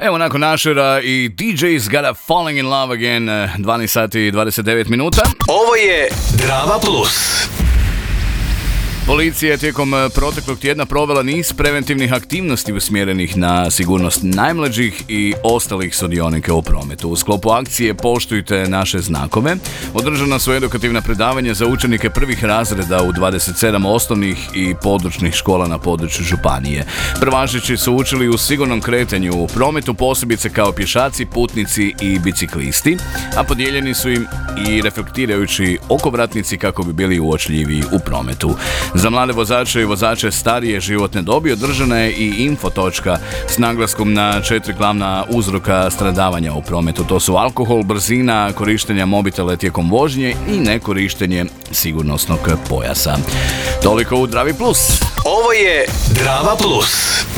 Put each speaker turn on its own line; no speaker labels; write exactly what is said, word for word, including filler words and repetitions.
Evo nakon Ashera i D J's Gotta Falling in Love Again, dvanaest sati i dvadeset devet minuta.
Ovo je Drama Plus.
Policija je tijekom proteklog tjedna provela niz preventivnih aktivnosti usmjerenih na sigurnost najmlađih i ostalih sudionika u prometu. U sklopu akcije Poštujte naše znakove održana su edukativna predavanja za učenike prvih razreda u dvadeset sedam osnovnih i područnih škola na području županije. Prvašići su učili u sigurnom kretanju u prometu, posebice kao pješaci, putnici i biciklisti, a podijeljeni su im i reflektirajući okovratnici kako bi bili uočljiviji u prometu. Za mlade vozače i vozače starije životne dobi održana je i info točka s naglaskom na četiri glavna uzroka stradavanja u prometu. To su alkohol, brzina, korištenje mobitela tijekom vožnje i nekorištenje sigurnosnog pojasa. Toliko u Dravi Plus.
Ovo je Drama Plus.